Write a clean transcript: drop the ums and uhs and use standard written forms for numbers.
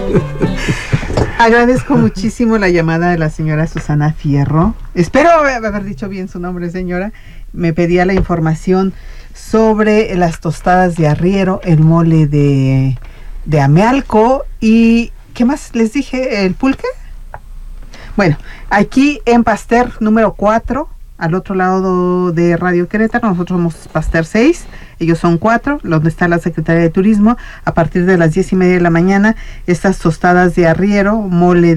Agradezco muchísimo la llamada de la señora Susana Fierro. Espero haber dicho bien su nombre, señora. Me pedía la información sobre las tostadas de arriero, el mole de Amealco y ¿qué más les dije? ¿El pulque? Bueno, aquí en Pasteur número 4, al otro lado de Radio Querétaro, nosotros somos Pasteur 6, ellos son 4, donde está la Secretaría de Turismo, a partir de las 10:30 de la mañana, estas tostadas de arriero, mole